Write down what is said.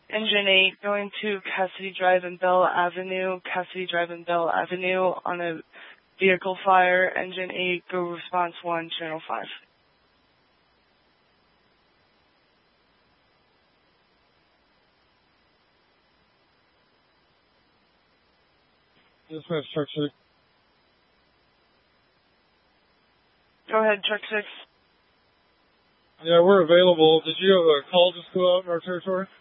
Engine 8 going to Cassidy Drive and Bell Avenue, Cassidy Drive and Bell Avenue on a vehicle fire. Engine 8, go response 1, channel 5. Dispatch, truck 6. Go ahead, truck 6. Yeah, we're available. Did you have a call just go out in our territory?